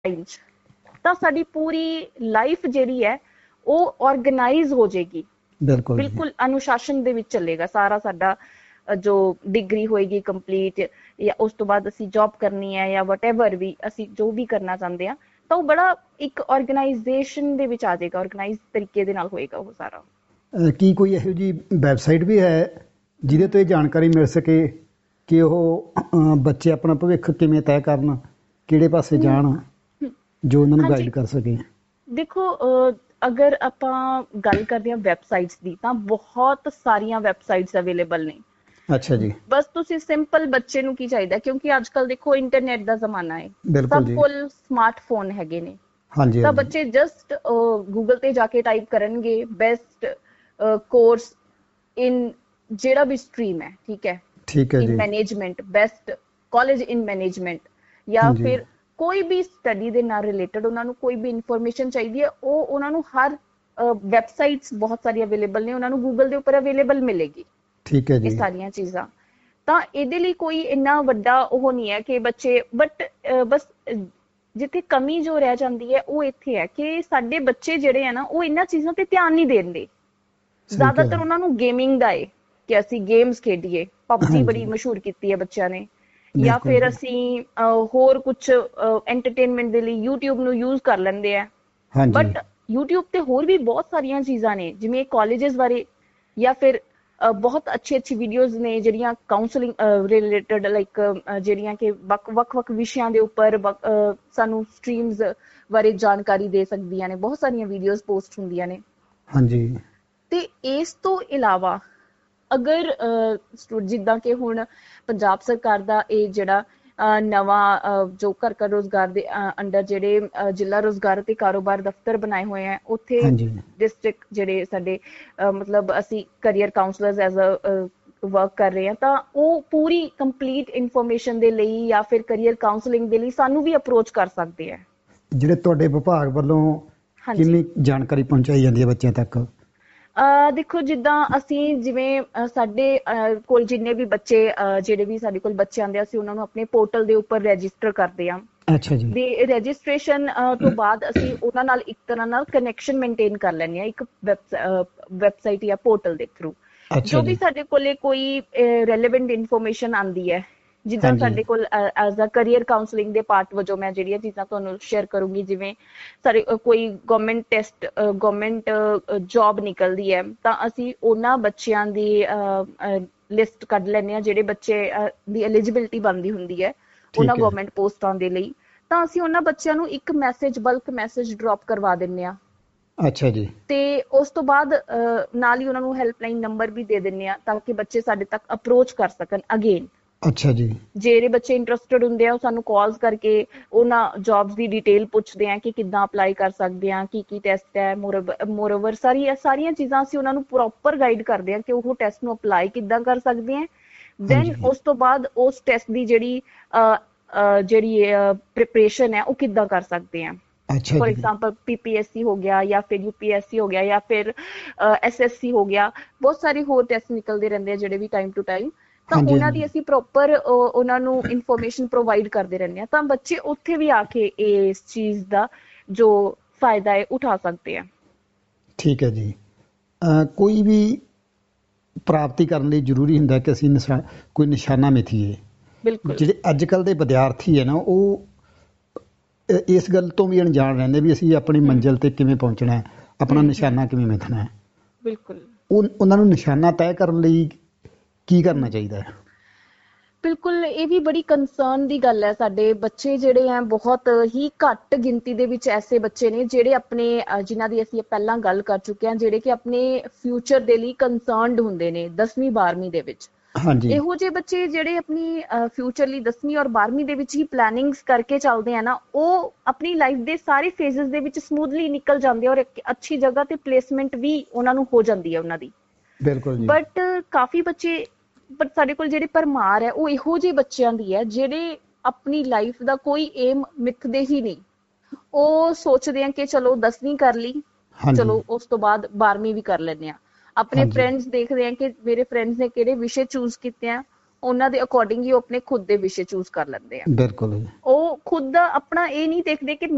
ਚ ਤਾਂ ਸਾਡੀ ਪੂਰੀ ਲਾਈਫ ਜਿਹੜੀ ਹੈ ਉਹ ਆਰਗੇਨਾਈਜ਼ ਹੋ ਜਾਏਗੀ। ਬਿਲਕੁਲ ਅਨੁਸ਼ਾਸਨ ਦੇ ਵਿੱਚ ਚੱਲੇਗਾ ਸਾਰਾ ਸਾਡਾ ਜੋ ਡਿਗਰੀ ਹੋਏਗੀ ਕੰਪਲੀਟ, ਜਾਂ ਉਸ ਤੋਂ ਬਾਅਦ ਅਸੀਂ ਜੌਬ ਕਰਨੀ ਹੈ ਜਾਂ ਵਟਐਵਰ ਵੀ ਅਸੀਂ ਜੋ ਵੀ ਕਰਨਾ ਚਾਹੁੰਦੇ ਹਾਂ, ਤਾਂ ਉਹ ਬੜਾ ਇੱਕ ਆਰਗੇਨਾਈਜੇਸ਼ਨ ਦੇ ਵਿੱਚ ਆ ਜਾਏਗਾ, ਆਰਗੇਨਾਈਜ਼ ਤਰੀਕੇ ਦੇ ਨਾਲ ਹੋਏਗਾ ਉਹ ਸਾਰਾ। ਕੀ ਕੋਈ ਇਹੋ ਜਿਹੀ ਵੈਬਸਾਈਟ ਵੀ ਹੈ ਜਿਹਦੇ ਤੋਂ ਇਹ ਜਾਣਕਾਰੀ ਮਿਲ ਸਕੇ ਕਿ ਉਹ ਬੱਚੇ ਆਪਣਾ ਭਵਿੱਖ ਕਿਵੇਂ ਤੈਅ ਕਰਨ, ਕਿਹੜੇ ਪਾਸੇ ਜਾਣ, ਜੋ ਉਹਨਾਂ ਨੂੰ ਗਾਈਡ ਕਰ ਸਕੇ? ਦੇਖੋ, ਅਗਰ ਆਪਾਂ ਗੱਲ ਕਰਦੇ ਹਾਂ ਵੈਬਸਾਈਟਸ ਦੀ, ਤਾਂ ਬਹੁਤ ਸਾਰੀਆਂ ਵੈਬਸਾਈਟਸ ਅਵੇਲੇਬਲ ਨੇ। ਅੱਛਾ ਜੀ। ਬਸ ਤੁਸੀਂ ਸਿੰਪਲ ਬੱਚੇ ਨੂੰ ਕੀ ਚਾਹੀਦਾ, ਕਿਉਂਕਿ ਅੱਜ ਕੱਲ ਦੇਖੋ ਇੰਟਰਨੈਟ ਦਾ ਜ਼ਮਾਨਾ ਹੈ, ਸਭ ਕੋਲ ਸਮਾਰਟਫੋਨ ਹੈਗੇ ਨੇ, ਤਾਂ ਬੱਚੇ ਜਸਟ ਗੂਗਲ ਤੇ ਜਾ ਕੇ ਟਾਈਪ ਕਰਨਗੇ ਬੈਸਟ ਕੋਰਸ ਇਨ ਜਿਹੜਾ ਵੀ ਸਟਰੀਮ ਹੈ, ਠੀਕ ਹੈ, ਇਨ ਮੈਨੇਜਮੈਂਟ, ਬੈਸਟ ਕਾਲਜ ਇਨ ਮੈਨੇਜਮੈਂਟ, ਜਾਂ ਫਿਰ ਕੋਈ ਵੀ ਸਟੱਡੀ ਦੇ ਨਾਲ ਰਿਲੇਟਡ ਉਹਨਾਂ ਨੂੰ ਕੋਈ ਵੀ ਇਨਫੋਰਮੇਸ਼ਨ ਚਾਹੀਦੀ ਹੈ, ਉਹ ਉਹਨਾਂ ਨੂੰ ਹਰ ਵੈਬਸਾਈਟਸ ਬਹੁਤ ਸਾਰੀ ਅਵੇਲੇਬਲ ਨੇ, ਉਹਨਾਂ ਨੂੰ ਗੂਗਲ ਦੇ ਉੱਪਰ ਅਵੇਲੇਬਲ ਮਿਲੇਗੀ। ਠੀਕ ਹੈ ਜੀ। ਇਹ ਸਾਰੀਆਂ ਚੀਜ਼ਾਂ, ਤਾਂ ਇਹਦੇ ਲਈ ਕੋਈ ਇੰਨਾ ਵੱਡਾ ਉਹ ਨਹੀਂ ਹੈ ਕਿ ਬੱਚੇ, ਬਟ ਬਸ ਜਿੱਥੇ ਕਮੀ ਜੋ ਰਹਿ ਜਾਂਦੀ ਹੈ ਉਹ ਇੱਥੇ ਹੈ ਕਿ ਸਾਡੇ ਬੱਚੇ ਜਿਹੜੇ ਆ ਨਾ, ਉਹ ਇਹਨਾਂ ਚੀਜ਼ਾਂ ਤੇ ਧਿਆਨ ਨਹੀਂ ਦਿੰਦੇ। ਜ਼ਿਆਦਾਤਰ ਉਹਨਾਂ ਨੂੰ ਗੇਮਿੰਗ ਦਾ ਹੈ ਕਿ ਅਸੀਂ ਗੇਮਸ ਖੇਡੀਏ, ਪਬਜੀ ਬੜੀ ਮਸ਼ਹੂਰ ਕੀਤੀ ਹੈ ਬੱਚਿਆਂ ਨੇ, ਜਾਂ ਫਿਰ ਅਸੀਂ ਹੋਰ ਕੁਛ ਐਂਟਰਟੇਨਮੈਂਟ ਦੇ ਲਈ ਯੂਟਿਊਬ ਨੂੰ ਯੂਜ਼ ਕਰ ਲੈਂਦੇ ਆ। ਬਟ ਯੂਟਿਊਬ ਤੇ ਹੋਰ ਵੀ ਬਹੁਤ ਸਾਰੀਆਂ ਚੀਜ਼ਾਂ ਨੇ, ਜਿਵੇਂ ਕਾਲਜਸ ਬਾਰੇ, ਜਾਂ ਫਿਰ ਬਹੁਤ ਅੱਛੀ ਵੀਡੀਓਜ਼ ਨੇ ਜਿਹੜੀਆਂ ਕਾਉਂਸਲਿੰਗ ਰਿਲੇਟਡ, ਲਾਈਕ ਜਿਹੜੀਆਂ ਕਿ ਵੱਖ ਵਿਸ਼ਿਆਂ ਦੇ ਉੱਪਰ ਸਾਨੂੰ ਸਟਰੀਮਸ ਬਾਰੇ ਜਾਣਕਾਰੀ ਦੇ ਸਕਦੀਆਂ ਨੇ। ਬਹੁਤ ਸਾਰੀਆਂ ਵੀਡੀਓਜ਼ ਪੋਸਟ ਹੁੰਦੀਆਂ ਨੇ। ਹਾਂਜੀ। ਤੇ ਇਸ ਤੋਂ ਇਲਾਵਾ ਅਗਰ ਜਿੱਦਾਂ ਕਿ ਹੁਣ ਪੰਜਾਬ ਸਰਕਾਰ ਦਾ ਇਹ ਜਿਹੜਾ ਨਵਾਂ ਜੋ ਘਰ ਘਰ ਰੋਜ਼ਗਾਰ ਦੇ ਅੰਡਰ ਜਿਹੜੇ ਜ਼ਿਲ੍ਹਾ ਰੋਜ਼ਗਾਰ ਤੇ ਕਾਰੋਬਾਰ ਦਫ਼ਤਰ ਬਣਾਏ ਹੋਏ ਆ, ਉੱਥੇ ਡਿਸਟ੍ਰਿਕਟ ਜਿਹੜੇ ਸਾਡੇ ਮਤਲਬ ਅਸੀਂ career councillors as a work ਕਰ ਰਹੇ ਹਾਂ, ਤਾਂ ਉਹ ਪੂਰੀ ਕੰਪਲੀਟ ਇਨਫੋਰਮੇਸ਼ਨ ਦੇ ਲਈ ਜਾਂ ਫਿਰ ਕਰੀਅਰ ਕਾਉਂਸਲਿੰਗ ਦੇ ਲਈ ਸਾਨੂੰ ਵੀ ਅਪਰੋਚ ਕਰ ਸਕਦੇ ਆ। ਜਿਹੜੇ ਤੁਹਾਡੇ ਵਿਭਾਗ ਵੱਲੋਂ ਕਿੰਨੀ ਜਾਣਕਾਰੀ ਪਹੁੰਚਾਈ ਜਾਂਦੀ ਹੈ ਬੱਚਿਆਂ ਤੱਕ? ਦੇਖੋ, ਜਿੱਦਾਂ ਅਸੀਂ ਜਿਵੇਂ ਸਾਡੇ ਕੋਲ ਜਿੰਨੇ ਵੀ ਬੱਚੇ ਜਿਹੜੇ ਵੀ ਸਾਡੇ ਕੋਲ ਬੱਚੇ ਆਉਂਦੇ ਆ, ਅਸੀਂ ਉਹਨਾਂ ਨੂੰ ਆਪਣੇ ਪੋਰਟਲ ਦੇ ਉੱਪਰ ਰਜਿਸਟਰ ਕਰਦੇ ਹਾਂ। ਅੱਛਾ ਜੀ। ਤੇ ਰਜਿਸਟ੍ਰੇਸ਼ਨ ਤੋਂ ਬਾਅਦ ਅਸੀਂ ਉਹਨਾਂ ਨਾਲ ਇੱਕ ਤਰ੍ਹਾਂ ਨਾਲ ਕਨੈਕਸ਼ਨ ਮੇਨਟੇਨ ਕਰ ਲੈਂਦੇ ਹਾਂ, ਇੱਕ ਵੈਬਸਾਈਟ ਜਾਂ ਪੋਰਟਲ ਦੇ ਥਰੂ। ਜੋ ਵੀ ਸਾਡੇ ਕੋਲੇ ਕੋਈ ਰੈਲੇਵੈਂਟ ਇਨਫੋਰਮੇਸ਼ਨ ਆਉਂਦੀ ਹੈ, ਜਿੱਦਾਂ ਸਾਡੇ ਕੋਲ ਐਜ਼ ਅ ਕਰੀਅਰ ਕਾਉਂਸਲਿੰਗ ਦੇ ਪਾਰਟ ਵਜੋਂ ਮੈਂ ਜਿਹੜੀਆਂ ਚੀਜ਼ਾਂ ਤੁਹਾਨੂੰ ਸ਼ੇਅਰ ਕਰੂੰਗੀ, ਜਿਵੇਂ ਸਾਡੇ ਕੋਈ ਗਵਰਨਮੈਂਟ ਟੈਸਟ, ਗਵਰਨਮੈਂਟ ਜੌਬ ਨਿਕਲਦੀ ਹੈ, ਤਾਂ ਅਸੀਂ ਉਹਨਾਂ ਬੱਚਿਆਂ ਦੀ ਲਿਸਟ ਕੱਢ ਲੈਂਦੇ ਹਾਂ ਜਿਹੜੇ ਬੱਚੇ ਦੀ ਐਲੀਜੀਬਿਲਿਟੀ ਬਣਦੀ ਹੁੰਦੀ ਹੈ ਉਹਨਾਂ ਗਵਰਨਮੈਂਟ ਪੋਸਟਾਂ ਦੇ ਲਈ, ਤਾਂ ਅਸੀਂ ਉਹਨਾਂ ਬੱਚਿਆਂ ਨੂੰ ਇੱਕ ਮੈਸੇਜ, ਬਲਕ ਮੈਸੇਜ ਡ੍ਰੌਪ ਕਰਵਾ ਦਿੰਦੇ ਹਾਂ। ਅੱਛਾ ਜੀ। ਤੇ ਉਸ ਤੋਂ ਬਾਅਦ ਨਾਲ ਹੀ ਉਹਨਾਂ ਨੂੰ ਹੈਲਪਲਾਈਨ ਨੰਬਰ ਵੀ ਦੇ ਦਿੰਦੇ ਹਾਂ, ਤਾਂ ਕਿ ਬੱਚੇ ਸਾਡੇ ਤੱਕ ਅਪਰੋਚ ਕਰ ਸਕਣ ਅਗੇਨ। ਅੱਛਾ ਜੀ। ਜਿਹੜੇ ਬੱਚੇ ਇੰਟਰਸਟਡ ਹੁੰਦੇ ਆ ਉਹ ਸਾਨੂੰ ਕਾਲਸ ਕਰਕੇ ਉਹਨਾਂ ਜੌਬਸ ਦੀ ਡਿਟੇਲ ਪੁੱਛਦੇ ਆ ਕਿ ਕਿੱਦਾਂ ਅਪਲਾਈ ਕਰ ਸਕਦੇ ਆ, ਕੀ ਟੈਸਟ ਹੈ, ਮੋਰਓਵਰ ਸਾਰੀਆਂ ਚੀਜ਼ਾਂ ਅਸੀਂ ਉਹਨਾਂ ਨੂੰ ਪ੍ਰੋਪਰ ਗਾਈਡ ਕਰਦੇ ਆ ਕਿ ਉਹ ਟੈਸਟ ਨੂੰ ਅਪਲਾਈ ਕਿੱਦਾਂ ਕਰ ਸਕਦੇ ਆ। ਦੈਨ ਉਸ ਤੋਂ ਬਾਅਦ ਉਸ ਟੈਸਟ ਦੀ ਜਿਹੜੀ ਪ੍ਰਿਪਰੇਸ਼ਨ ਹੈ ਉਹ ਕਿੱਦਾਂ ਕਰ ਸਕਦੇ ਆ। ਫॉर एग्जाम्पल PPSC हो गया, या फिर UPSC हो गया, या फिर SSC हो गया, ਬਹੁਤ ਸਾਰੇ ਹੋਰ ਟੈਸਟ ਨਿਕਲਦੇ ਰਹਿੰਦੇ ਆ ਜਿਹੜੇ ਵੀ ਟਾਈਮ ਟੂ ਟਾਈਮ, ਤਾਂ ਉਹਨਾਂ ਦੀ ਅਸੀਂ ਪ੍ਰੋਪਰ ਉਹਨਾਂ ਨੂੰ ਇਨਫੋਰਮੇਸ਼ਨ ਪ੍ਰੋਵਾਈਡ ਕਰਦੇ ਰਹਿੰਦੇ ਆ, ਤਾਂ ਬੱਚੇ ਉੱਥੇ ਵੀ ਆ ਕੇ ਇਸ ਚੀਜ਼ ਦਾ ਜੋ ਫਾਇਦਾ ਹੈ ਉਠਾ ਸਕਦੇ ਆ। ਠੀਕ ਹੈ ਜੀ। ਕੋਈ ਵੀ ਪ੍ਰਾਪਤੀ ਕਰਨ ਲਈ ਜ਼ਰੂਰੀ ਹੁੰਦਾ ਕਿ ਅਸੀਂ ਕੋਈ ਨਿਸ਼ਾਨਾ ਮਿਥੀਏ। ਬਿਲਕੁਲ। ਜਿਹੜੇ ਅੱਜ ਕੱਲ੍ਹ ਦੇ ਵਿਦਿਆਰਥੀ ਹੈ ਨਾ, ਉਹ ਇਸ ਗੱਲ ਤੋਂ ਵੀ ਅਣਜਾਣ ਰਹਿੰਦੇ ਵੀ ਅਸੀਂ ਆਪਣੀ ਮੰਜ਼ਿਲ ਤੇ ਕਿਵੇਂ ਪਹੁੰਚਣਾ ਹੈ, ਆਪਣਾ ਨਿਸ਼ਾਨਾ ਕਿਵੇਂ ਮਿਥਣਾ ਹੈ। ਬਿਲਕੁਲ। ਉਹਨਾਂ ਨੂੰ ਨਿਸ਼ਾਨਾ ਤੈਅ ਕਰਨ ਲਈ ਕੀ ਕਰਨਾ ਚਾਹੀਦਾ ਹੈ? ਬਿਲਕੁਲ, ਇਹ ਵੀ ਬੜੀ ਕੰਸਰਨ ਦੀ ਗੱਲ ਹੈ। ਸਾਡੇ ਬੱਚੇ ਜਿਹੜੇ ਹੈ, ਬਹੁਤ ਹੀ ਘੱਟ ਗਿਣਤੀ ਦੇ ਵਿੱਚ ਐਸੇ ਬੱਚੇ ਨੇ ਜਿਹੜੇ ਆਪਣੇ, ਜਿਨ੍ਹਾਂ ਦੀ ਅਸੀਂ ਪਹਿਲਾਂ ਗੱਲ ਕਰ ਚੁੱਕੇ ਹਾਂ, ਜਿਹੜੇ ਕਿ ਆਪਣੇ ਫਿਊਚਰ ਦੇ ਲਈ ਕੰਸਰਨਡ ਹੁੰਦੇ ਨੇ 10ਵੀਂ 12ਵੀਂ ਦੇ ਵਿੱਚ। ਇਹੋ ਜਿਹੇ ਬੱਚੇ ਜਿਹੜੇ ਆਪਣੀ ਫਿਊਚਰ ਲਈ 10ਵੀਂ ਔਰ 12ਵੀਂ ਦੇ ਵਿੱਚ ਹੀ ਪਲੈਨਿੰਗਸ ਕਰਕੇ ਚੱਲਦੇ ਆ ਨਾ, ਉਹ ਆਪਣੀ ਲਾਈਫ ਦੇ ਸਾਰੇ ਫੇਜ਼ਸ ਦੇ ਵਿੱਚ ਸਮੂਥਲੀ ਨਿਕਲ ਜਾਂਦੇ ਆ ਔਰ ਇੱਕ ਅੱਛੀ ਜਗ੍ਹਾ ਤੇ ਪਲੇਸਮੈਂਟ ਵੀ ਉਹਨਾਂ ਨੂੰ ਹੋ ਜਾਂਦੀ ਹੈ ਉਹਨਾਂ ਦੀ। ਬਿਲਕੁਲ। ਬਟ ਕਾਫੀ ਬੱਚੇ, ਬਟ ਸਾਡੇ ਕੋਲ ਜਿਹੜੇ ਭਰਮਾਰ ਹੈ ਉਹ ਇਹੋ ਜਿਹੇ ਬੱਚਿਆਂ ਦੀ ਹੈ ਜਿਹੜੇ ਆਪਣੀ ਲਾਈਫ ਦਾ ਕੋਈ ਏਮ ਮਿੱਥਦੇ ਹੀ ਨਹੀਂ। ਉਹ ਸੋਚਦੇ ਆ ਕਿ ਚਲੋ 10ਵੀਂ ਕਰ ਲਈ, ਚਲੋ ਉਸ ਤੋਂ ਬਾਅਦ 12ਵੀਂ ਵੀ ਕਰ ਲੈਂਦੇ ਆ। ਆਪਣੇ ਫਰੈਂਡਸ ਦੇਖਦੇ ਆ ਕਿ ਮੇਰੇ ਫਰੈਂਡਸ ਨੇ ਕਿਹੜੇ ਵਿਸ਼ੇ ਚੂਜ਼ ਕੀਤੇ ਆ, ਉਹਨਾਂ ਦੇ ਅਕੋਰਡਿੰਗ ਹੀ ਉਹ ਆਪਣੇ ਖੁਦ ਦੇ ਵਿਸ਼ੇ ਚੂਜ਼ ਕਰ ਲੈਂਦੇ ਆ। ਬਿਲਕੁਲ। ਉਹ ਖੁਦ ਦਾ ਆਪਣਾ ਇਹ ਨਹੀਂ ਦੇਖਦੇ ਕਿ